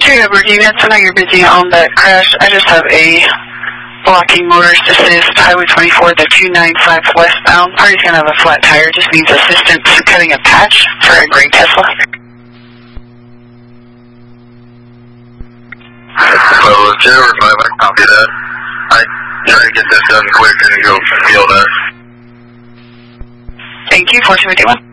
Edward units, I know you're busy on that crash. I just have a blocking motorist assist, Highway 24, the 295 westbound. Party's gonna have a flat tire, just needs assistance cutting a patch for a gray Tesla. Well, it's Edward 5, I can copy that. I try to get this done quick and go feel that. Thank you, 4251.